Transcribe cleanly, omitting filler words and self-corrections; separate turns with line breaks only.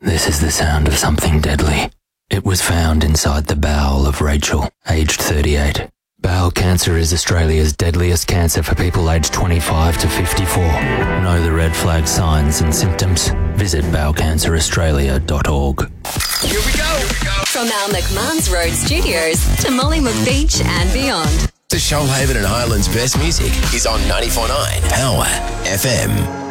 This is the sound of something deadly. It was found inside the bowel of Rachel, aged 38. Bowel cancer is Australia's deadliest cancer for people aged 25 to 54. Know the red flag signs and symptoms? Visit bowelcanceraustralia.org.
Here we go.
From our McMahon's Road studios to Mollymook Beach and beyond.
The Shoalhaven and Highlands best music is on 94.9 Power FM.